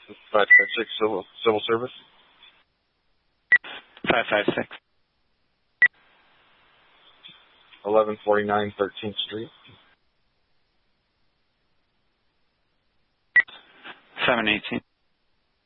556 Civil Service. 556. 1149 13th Street. 718.